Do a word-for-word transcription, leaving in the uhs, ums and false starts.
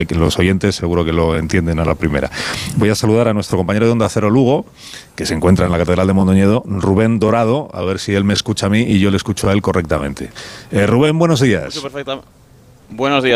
que los oyentes seguro que lo entienden a la primera. Voy a saludar a nuestro compañero de Onda Cero Lugo, que se encuentra en la Catedral de Mondoñedo, Rubén Dorado, a ver si él me escucha a mí y yo le escucho a él correctamente. Eh, Rubén, buenos días. Perfectamente. Buenos días.